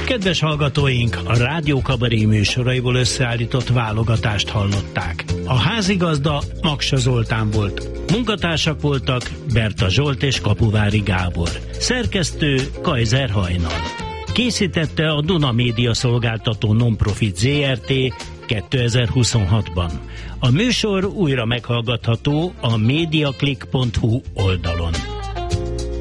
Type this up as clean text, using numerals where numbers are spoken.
Kedves hallgatóink, a Rádió Kabaré műsoraiból összeállított válogatást hallották. A házigazda Maksa Zoltán volt. Munkatársak voltak Berta Zsolt és Kapuvári Gábor. Szerkesztő Kaiser Hajnal. Készítette a Duna Média Szolgáltató Nonprofit Zrt. 2026-ban. A műsor újra meghallgatható a mediaclick.hu oldalon.